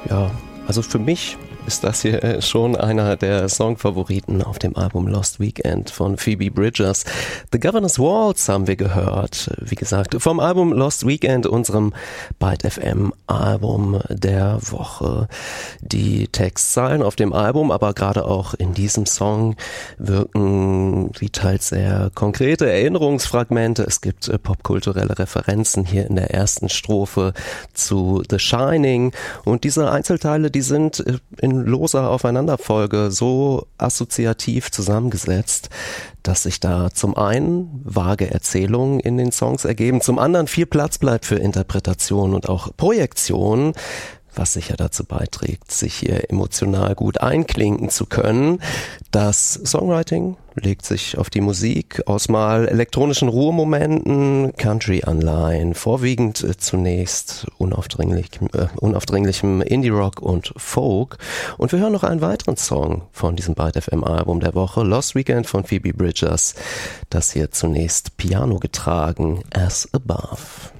Ja, also für mich ist das hier schon einer der Songfavoriten auf dem Album Lost Weekend von Phoebe Bridgers. The Governor's Waltz haben wir gehört, wie gesagt, vom Album Lost Weekend, unserem Byte FM Album der Woche. Die Textzeilen auf dem Album, aber gerade auch in diesem Song wirken wie teils sehr konkrete Erinnerungsfragmente. Es gibt popkulturelle Referenzen hier in der ersten Strophe zu The Shining und diese Einzelteile, die sind in loser Aufeinanderfolge so assoziativ zusammengesetzt, dass sich da zum einen vage Erzählungen in den Songs ergeben, zum anderen viel Platz bleibt für Interpretation und auch Projektion, was sicher dazu beiträgt, sich hier emotional gut einklinken zu können. Das Songwriting legt sich auf die Musik aus mal elektronischen Ruhemomenten, Country-Anleihen, vorwiegend zunächst unaufdringlichem Indie-Rock und Folk. Und wir hören noch einen weiteren Song von diesem Byte FM Album der Woche, Lost Weekend von Phoebe Bridgers. Das hier zunächst Piano getragen, As Above.